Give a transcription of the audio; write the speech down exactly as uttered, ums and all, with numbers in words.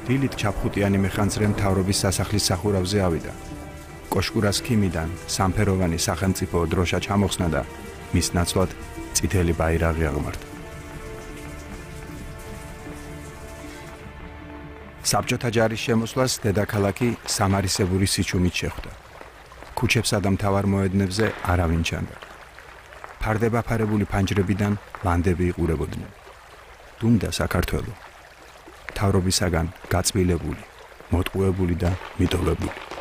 დილით ჩაფხუტიანი მეხანძრე მთავრობის სასახლის სახურავზე ავიდა. კოშკურას ქიმიდან სამფეროვანი სახელმწიფო დროშა ჩამოხსნა და მის ნაცვლად წითელი ბაირაღი აღმართა. საბჭოთა ჯარის შემოსვლას დედაქალაქი სამარისებური სიჩუმით შეხვდა. ქუჩებსა და მთავარ მოედნებზე არავინ ჩანდა. ფარდებაფარებული ფანჯრებიდან ლანდები იყურებოდნენ. დუმდა საქართველო. მთავრობისაგან გაწმილებული, მოტყუებული და მიტოვებული.